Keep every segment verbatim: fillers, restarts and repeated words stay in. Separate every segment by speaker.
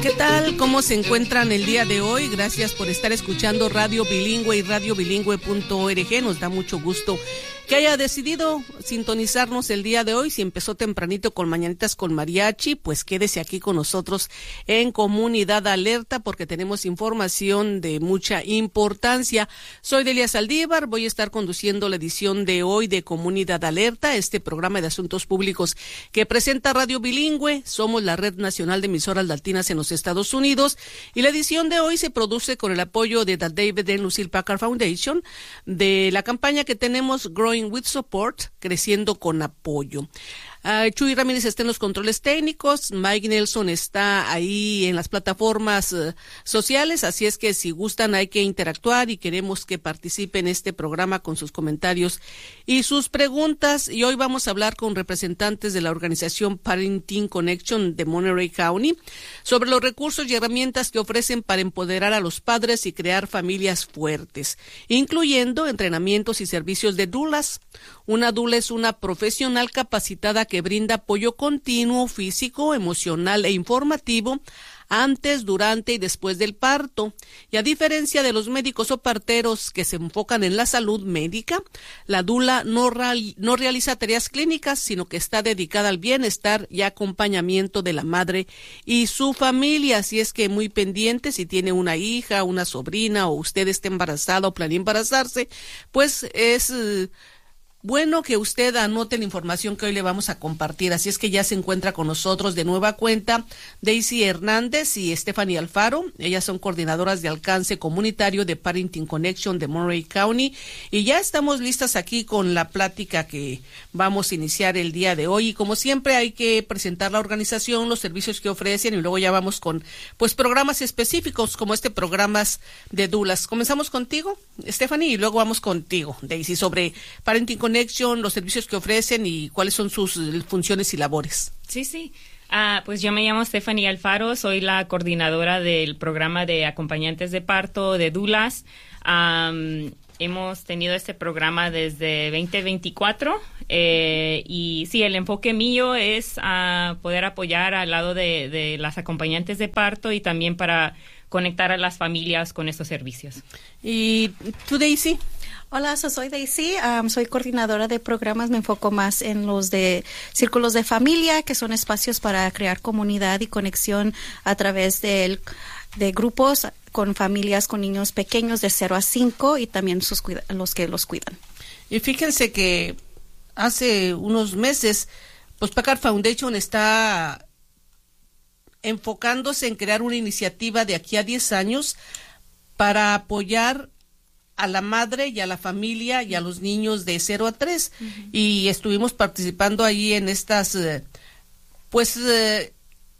Speaker 1: ¿Qué tal? ¿Cómo se encuentran el día de hoy? Gracias por estar escuchando Radio Bilingüe y radio bilingüe punto org. Nos da mucho gusto que haya decidido sintonizarnos el día de hoy. Si empezó tempranito con Mañanitas con Mariachi, pues quédese aquí con nosotros en Comunidad Alerta porque tenemos información de mucha importancia. Soy Delia Saldívar, voy a estar conduciendo la edición de hoy de Comunidad Alerta, este programa de asuntos públicos que presenta Radio Bilingüe. Somos la Red Nacional de Emisoras Latinas en los Estados Unidos y la edición de hoy se produce con el apoyo de The David and Lucille Packard Foundation, de la campaña que tenemos Growing with Support, creciendo con apoyo. Uh, Chuy Ramírez está en los controles técnicos, Mike Nelson está ahí en las plataformas uh, sociales, así es que si gustan hay que interactuar y queremos que participe en este programa con sus comentarios y sus preguntas. Y hoy vamos a hablar con representantes de la organización Parenting Connection de Monterey County sobre los recursos y herramientas que ofrecen para empoderar a los padres y crear familias fuertes, incluyendo entrenamientos y servicios de doulas. Una doula es una profesional capacitada que brinda apoyo continuo, físico, emocional e informativo antes, durante y después del parto. Y a diferencia de los médicos o parteros que se enfocan en la salud médica, la doula no, real, no realiza tareas clínicas, sino que está dedicada al bienestar y acompañamiento de la madre y su familia. Así es que muy pendiente, si tiene una hija, una sobrina o usted está embarazada o planea embarazarse, pues es Eh, bueno que usted anote la información que hoy le vamos a compartir. Así es que ya se encuentra con nosotros de nueva cuenta Daisy Hernández y Stephanie Alfaro. Ellas son coordinadoras de alcance comunitario de Parenting Connection de Monterey County. Y ya estamos listas aquí con la plática que vamos a iniciar el día de hoy. Y como siempre hay que presentar la organización, los servicios que ofrecen y luego ya vamos con pues programas específicos como este programas de doulas. Comenzamos contigo, Stephanie, y luego vamos contigo, Daisy, sobre Parenting Connection. Connection, los servicios que ofrecen y cuáles son sus funciones y labores.
Speaker 2: Sí, sí. Uh, pues yo me llamo Stephanie Alfaro, soy la coordinadora del programa de acompañantes de parto de doulas. Um, hemos tenido este programa desde veinte veinticuatro eh, y sí, el enfoque mío es uh, poder apoyar al lado de, de las acompañantes de parto y también para conectar a las familias con estos servicios.
Speaker 1: ¿Y tú, Daisy?
Speaker 3: Hola, so soy Daisy, um, soy coordinadora de programas, me enfoco más en los de círculos de familia, que son espacios para crear comunidad y conexión a través de, de grupos con familias con niños pequeños de cero a cinco y también sus cuida- los que los cuidan.
Speaker 1: Y fíjense que hace unos meses, pues Packard Foundation está enfocándose en crear una iniciativa de aquí a diez años para apoyar a la madre y a la familia y a los niños de cero a tres. Uh-huh. Y estuvimos participando ahí en estas, eh, pues, eh,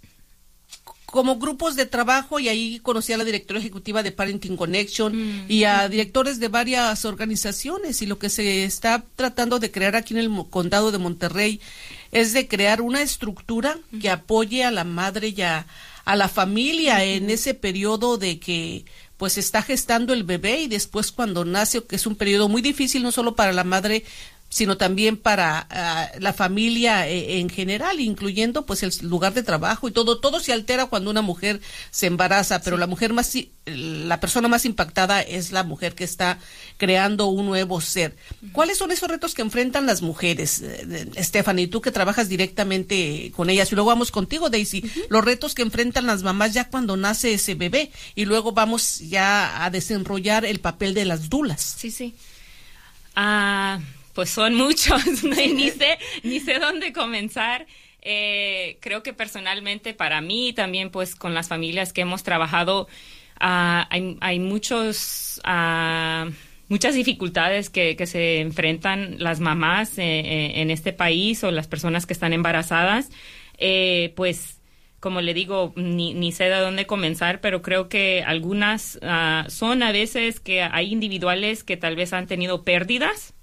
Speaker 1: como grupos de trabajo, y ahí conocí a la directora ejecutiva de Parenting Connection uh-huh. y a directores de varias organizaciones, y lo que se está tratando de crear aquí en el condado de Monterrey es de crear una estructura uh-huh. que apoye a la madre y a, a la familia uh-huh. en ese periodo de que pues está gestando el bebé y después cuando nace, que es un periodo muy difícil no solo para la madre, sino también para uh, la familia eh, en general, incluyendo pues el lugar de trabajo y todo. Todo se altera cuando una mujer se embaraza, pero sí. la mujer más, la persona más impactada es la mujer que está creando un nuevo ser. Uh-huh. ¿Cuáles son esos retos que enfrentan las mujeres, eh, Stephanie, tú que trabajas directamente con ellas? Y luego vamos contigo, Daisy, uh-huh. los retos que enfrentan las mamás ya cuando nace ese bebé, y luego vamos ya a desenrollar el papel de las doulas.
Speaker 2: Sí, sí. Ah... Uh... Pues son muchos, ¿no? ni sé ni sé dónde comenzar. Eh, creo que personalmente para mí también, pues con las familias que hemos trabajado, uh, hay, hay muchos uh, muchas dificultades que, que se enfrentan las mamás eh, eh, en este país o las personas que están embarazadas. Eh, pues como le digo, ni, ni sé de dónde comenzar, pero creo que algunas uh, son a veces que hay individuales que tal vez han tenido pérdidas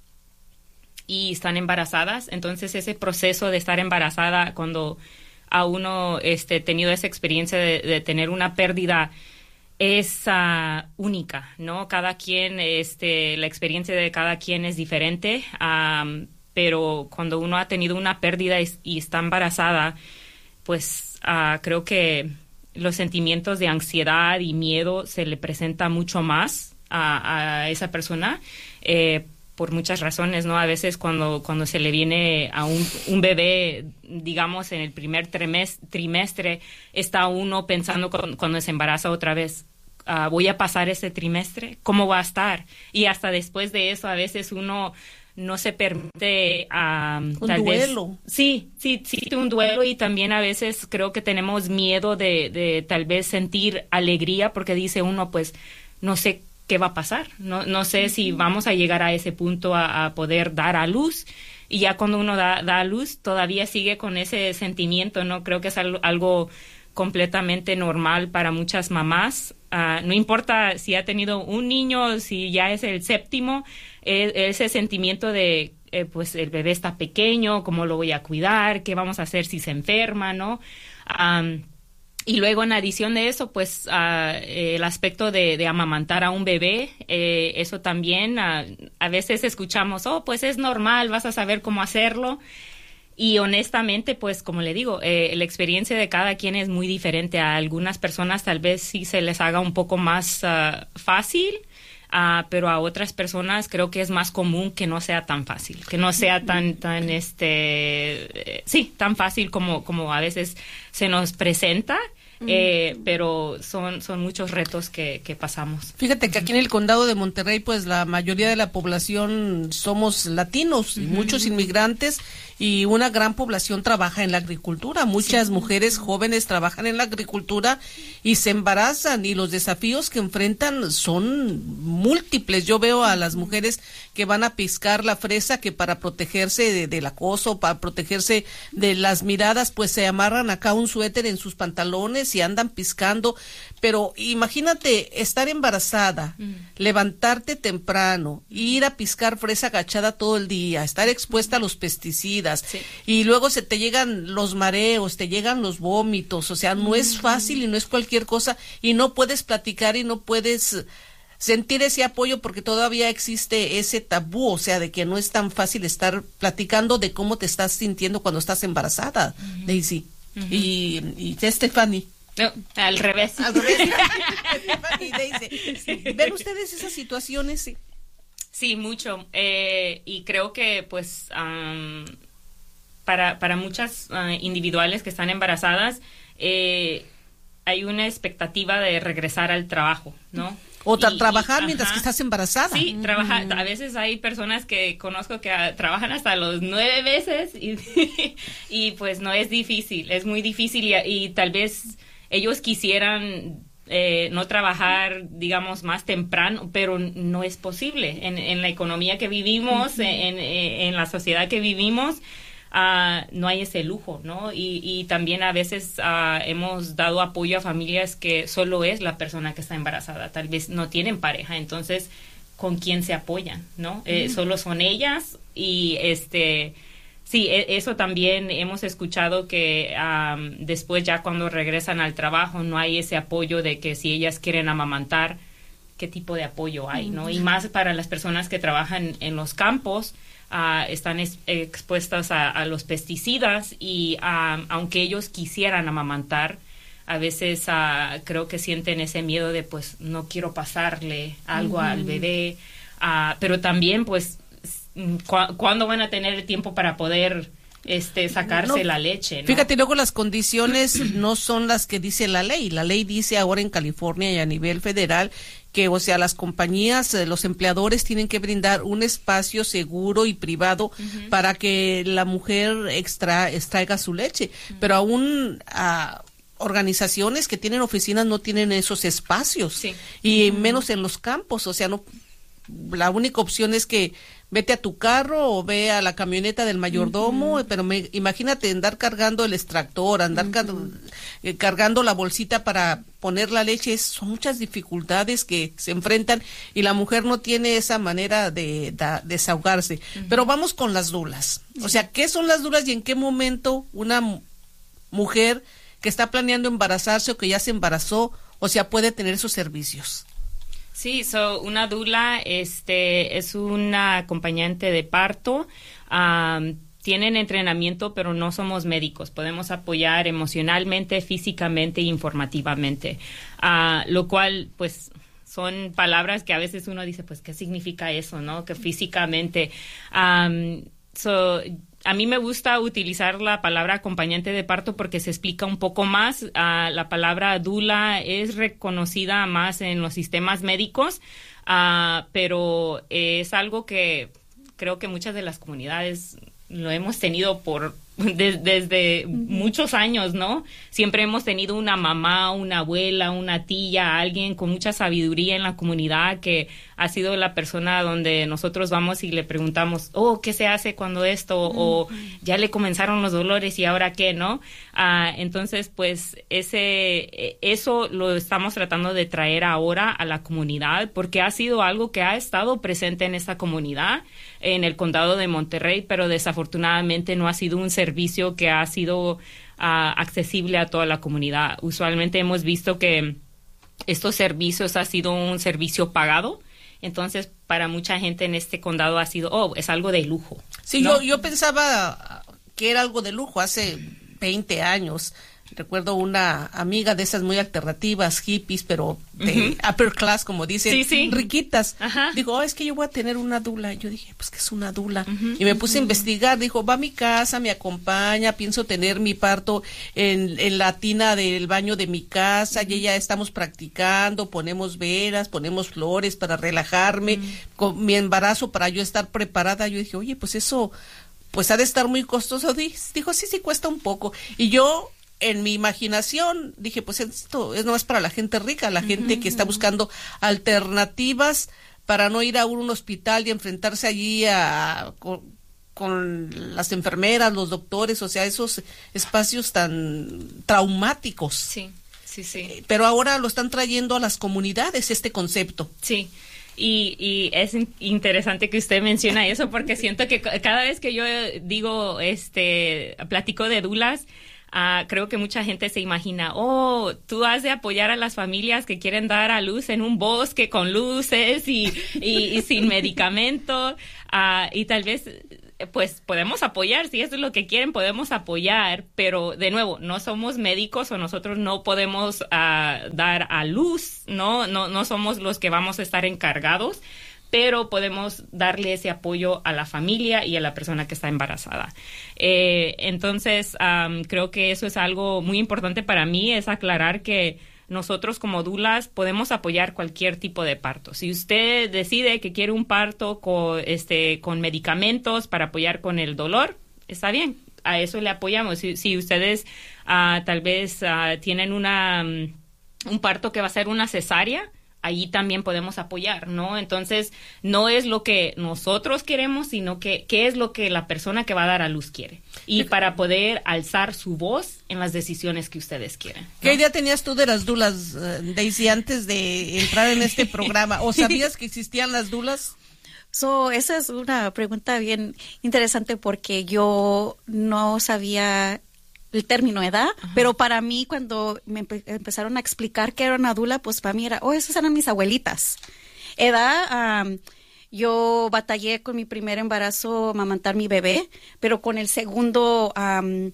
Speaker 2: y están embarazadas. Entonces ese proceso de estar embarazada, cuando a uno este tenido esa experiencia de, de tener una pérdida, es uh, única, ¿no? Cada quien, este, la experiencia de cada quien es diferente, um, pero cuando uno ha tenido una pérdida y, y está embarazada, pues uh, creo que los sentimientos de ansiedad y miedo se le presenta mucho más a, a esa persona, eh, por muchas razones, ¿no? A veces cuando, cuando se le viene a un, un bebé, digamos, en el primer trimestre, trimestre está uno pensando cuando, cuando se embaraza otra vez, uh, ¿voy a pasar ese trimestre? ¿Cómo va a estar? Y hasta después de eso, a veces uno no se permite um,
Speaker 1: un
Speaker 2: tal
Speaker 1: duelo.
Speaker 2: Vez, sí, sí, sí, un duelo, y también a veces creo que tenemos miedo de, de tal vez sentir alegría, porque dice uno, pues, no sé qué va a pasar, no, no sé si vamos a llegar a ese punto a, a poder dar a luz, y ya cuando uno da, da a luz todavía sigue con ese sentimiento, ¿no? Creo que es algo, algo completamente normal para muchas mamás, uh, no importa si ha tenido un niño, si ya es el séptimo, eh, ese sentimiento de, eh, pues el bebé está pequeño, ¿cómo lo voy a cuidar? ¿Qué vamos a hacer si se enferma, no? Um, Y luego, en adición de eso, pues uh, el aspecto de, de amamantar a un bebé, eh, eso también, uh, a veces escuchamos, oh, pues es normal, vas a saber cómo hacerlo. Y honestamente, pues como le digo, eh, la experiencia de cada quien es muy diferente. A algunas personas tal vez sí se les haga un poco más uh, fácil, uh, pero a otras personas creo que es más común que no sea tan fácil, que no sea tan, tan, este, eh, sí, tan fácil como, como a veces se nos presenta. Eh, pero son son muchos retos que, que pasamos.
Speaker 1: Fíjate que aquí en el condado de Monterrey, pues la mayoría de la población somos latinos, y uh-huh. muchos inmigrantes, y una gran población trabaja en la agricultura. Muchas sí. mujeres jóvenes trabajan en la agricultura y se embarazan, y los desafíos que enfrentan son múltiples. Yo veo a las mujeres que van a piscar la fresa, que para protegerse de, del acoso, para protegerse de las miradas, pues se amarran acá un suéter en sus pantalones y andan piscando. Pero imagínate estar embarazada, mm. levantarte temprano, ir a piscar fresa agachada todo el día, estar expuesta a los pesticidas, sí. y luego se te llegan los mareos, te llegan los vómitos, o sea, no mm. es fácil y no es cualquier cosa, y no puedes platicar y no puedes sentir ese apoyo porque todavía existe ese tabú, o sea, de que no es tan fácil estar platicando de cómo te estás sintiendo cuando estás embarazada, mm. Daisy, mm-hmm. y, y Stephanie.
Speaker 2: No, al revés.
Speaker 1: Al revés. ¿Ven ustedes esas situaciones? Sí,
Speaker 2: sí mucho. Eh, y creo que, pues, um, para, para muchas uh, individuales que están embarazadas, eh, hay una expectativa de regresar al trabajo, ¿no?
Speaker 1: O tra- y, trabajar y, mientras ajá. que estás embarazada.
Speaker 2: Sí, mm. trabajar. A veces hay personas que conozco que uh, trabajan hasta los nueve meses y, y pues no es difícil, es muy difícil y, y tal vez ellos quisieran eh, no trabajar, digamos, más temprano, pero no es posible. En, en la economía que vivimos, uh-huh. en, en, en la sociedad que vivimos, uh, no hay ese lujo, ¿no? Y, y también a veces uh, hemos dado apoyo a familias que solo es la persona que está embarazada, tal vez no tienen pareja, entonces, ¿con quién se apoyan, no? Uh-huh. Eh, solo son ellas y este... Sí, eso también hemos escuchado que um, después ya cuando regresan al trabajo no hay ese apoyo de que si ellas quieren amamantar, ¿qué tipo de apoyo hay, no? Y más para las personas que trabajan en los campos, uh, están es, expuestas a, a los pesticidas y um, aunque ellos quisieran amamantar, a veces uh, creo que sienten ese miedo de pues no quiero pasarle algo uh-huh. al bebé, uh, pero también pues ¿Cu- ¿cuándo van a tener el tiempo para poder este sacarse no, la leche, ¿no?
Speaker 1: Fíjate, luego las condiciones no son las que dice la ley. La ley dice ahora en California y a nivel federal que, o sea, las compañías, los empleadores tienen que brindar un espacio seguro y privado uh-huh. para que la mujer extra, extraiga su leche. Uh-huh. Pero aún a organizaciones que tienen oficinas no tienen esos espacios. Sí. Y uh-huh. menos en los campos, o sea, no, la única opción es que vete a tu carro o ve a la camioneta del mayordomo, uh-huh. pero me, imagínate andar cargando el extractor, andar uh-huh. car, eh, cargando la bolsita para poner la leche, es, son muchas dificultades que se enfrentan y la mujer no tiene esa manera de, de desahogarse. Uh-huh. Pero vamos con las dulas. O sea, ¿qué son las dulas y en qué momento una m- mujer que está planeando embarazarse o que ya se embarazó, o sea, puede tener esos servicios?
Speaker 2: Sí, so, una dula este, es una acompañante de parto, um, tienen entrenamiento, pero no somos médicos. Podemos apoyar emocionalmente, físicamente e informativamente, uh, lo cual, pues, son palabras que a veces uno dice, pues, ¿qué significa eso, no? Que físicamente... Um, so, a mí me gusta utilizar la palabra acompañante de parto porque se explica un poco más. Uh, la palabra doula es reconocida más en los sistemas médicos, uh, pero es algo que creo que muchas de las comunidades lo hemos tenido por de, desde uh-huh. muchos años, ¿no? Siempre hemos tenido una mamá, una abuela, una tía, alguien con mucha sabiduría en la comunidad que ha sido la persona donde nosotros vamos y le preguntamos, oh, ¿qué se hace cuando esto? Uh-huh. O ya le comenzaron los dolores y ahora qué, ¿no? Uh, entonces, pues, ese eso lo estamos tratando de traer ahora a la comunidad porque ha sido algo que ha estado presente en esta comunidad, en el condado de Monterrey, pero desafortunadamente no ha sido un servicio que ha sido uh, accesible a toda la comunidad. Usualmente hemos visto que estos servicios ha sido un servicio pagado, entonces para mucha gente en este condado ha sido, oh, es algo de lujo.
Speaker 1: Sí,
Speaker 2: ¿no?
Speaker 1: yo, yo pensaba que era algo de lujo hace veinte años. Recuerdo una amiga de esas muy alternativas, hippies, pero de uh-huh. upper class, como dicen,
Speaker 2: sí, sí.
Speaker 1: riquitas.
Speaker 2: Ajá.
Speaker 1: Digo, oh, es que yo voy a tener una dula. Yo dije, pues, ¿qué es una dula?
Speaker 2: Uh-huh.
Speaker 1: Y me puse
Speaker 2: uh-huh.
Speaker 1: a investigar. Dijo, va a mi casa, me acompaña, pienso tener mi parto en, en la tina del baño de mi casa, uh-huh. y ya estamos practicando, ponemos velas, ponemos flores para relajarme, uh-huh. con mi embarazo para yo estar preparada. Yo dije, oye, pues eso, pues ha de estar muy costoso. Dijo, sí, sí, cuesta un poco. Y yo... en mi imaginación dije, pues esto es nomás para la gente rica, la gente uh-huh. que está buscando alternativas para no ir a un hospital y enfrentarse allí a, con, con las enfermeras, los doctores, o sea, esos espacios tan traumáticos.
Speaker 2: Sí, sí, sí.
Speaker 1: Eh, pero ahora lo están trayendo a las comunidades, este concepto.
Speaker 2: Sí. Y, y es interesante que usted menciona eso porque siento que cada vez que yo digo, este, platico de dulas, Uh, creo que mucha gente se imagina, oh, tú has de apoyar a las familias que quieren dar a luz en un bosque con luces y, y, y sin medicamento, uh, y tal vez, pues, podemos apoyar, si eso es lo que quieren, podemos apoyar, pero, de nuevo, no somos médicos o nosotros no podemos uh, dar a luz, ¿no? No, no somos los que vamos a estar encargados, pero podemos darle ese apoyo a la familia y a la persona que está embarazada. Eh, entonces, um, creo que eso es algo muy importante para mí, es aclarar que nosotros como doulas podemos apoyar cualquier tipo de parto. Si usted decide que quiere un parto con, este, con medicamentos para apoyar con el dolor, está bien, a eso le apoyamos. Si, si ustedes uh, tal vez uh, tienen una, um, un parto que va a ser una cesárea, allí también podemos apoyar, ¿no? Entonces, no es lo que nosotros queremos, sino que qué es lo que la persona que va a dar a luz quiere. Y para poder alzar su voz en las decisiones que ustedes quieren, ¿no?
Speaker 1: ¿Qué idea tenías tú de las dulas, uh, Daisy, antes de entrar en este programa? ¿O sabías que existían las dulas?
Speaker 3: So, esa es una pregunta bien interesante porque yo no sabía el término edad, uh-huh. pero para mí cuando me empe- empezaron a explicar qué era una dula, pues para mí era, oh, esas eran mis abuelitas. Edad, um, yo batallé con mi primer embarazo, amamantar mi bebé, pero con el segundo um,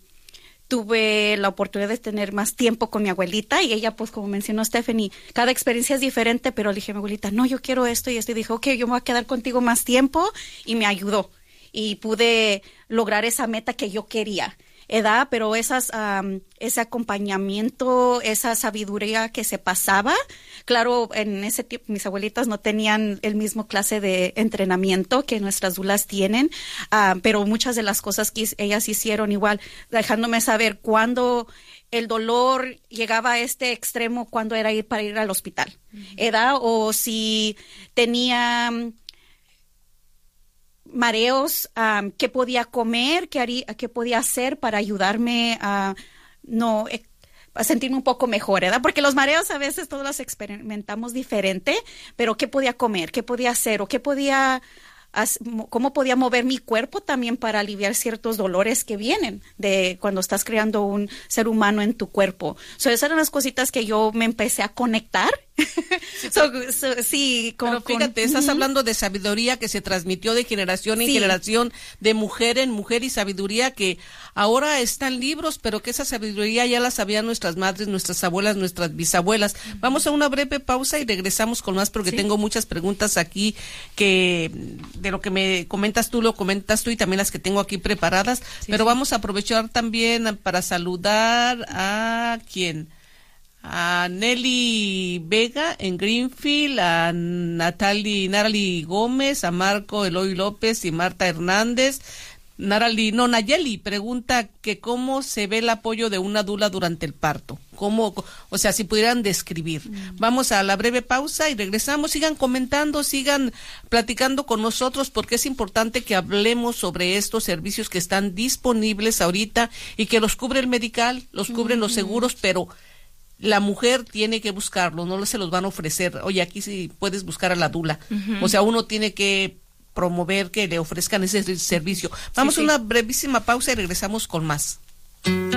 Speaker 3: tuve la oportunidad de tener más tiempo con mi abuelita y ella, pues como mencionó Stephanie, cada experiencia es diferente, pero le dije a mi abuelita, no, yo quiero esto y esto, y dijo, ok, yo me voy a quedar contigo más tiempo, y me ayudó y pude lograr esa meta que yo quería. Edad, pero esas, um, ese acompañamiento, esa sabiduría que se pasaba, claro, en ese tiempo mis abuelitas no tenían el mismo clase de entrenamiento que nuestras dulas tienen, uh, pero muchas de las cosas que ellas hicieron igual, dejándome saber cuándo el dolor llegaba a este extremo, cuándo era ir para ir al hospital, uh-huh. edad, o si tenía mareos, um, qué podía comer, qué, haría, qué podía hacer para ayudarme a no a sentirme un poco mejor, ¿verdad? Porque los mareos a veces todos los experimentamos diferente, pero qué podía comer, qué podía hacer o qué podía, cómo podía mover mi cuerpo también para aliviar ciertos dolores que vienen de cuando estás creando un ser humano en tu cuerpo. So, esas eran las cositas que yo me empecé a conectar so, so, sí, con,
Speaker 1: pero fíjate, con, estás uh-huh. hablando de sabiduría que se transmitió de generación en sí. generación, de mujer en mujer, y sabiduría que ahora están libros, pero que esa sabiduría ya la sabían nuestras madres, nuestras abuelas, nuestras bisabuelas. Uh-huh. Vamos a una breve pausa y regresamos con más, porque sí. tengo muchas preguntas aquí que de lo que me comentas tú, lo comentas tú, y también las que tengo aquí preparadas, sí, pero sí. vamos a aprovechar también para saludar a ¿quién? A Nelly Vega en Greenfield, a Natalie, Narali Gómez, a Marco Eloy López y Marta Hernández. Narali, no, Nayeli pregunta que cómo se ve el apoyo de una dula durante el parto. Cómo, o sea, si pudieran describir. Mm. Vamos a la breve pausa y regresamos. Sigan comentando, sigan platicando con nosotros, porque es importante que hablemos sobre estos servicios que están disponibles ahorita y que los cubre el medical, los cubren mm. los seguros, pero la mujer tiene que buscarlo, no se los van a ofrecer. Oye, aquí sí puedes buscar a la dula. Uh-huh. O sea, uno tiene que promover que le ofrezcan ese servicio. Vamos sí, sí. a una brevísima pausa y regresamos con más.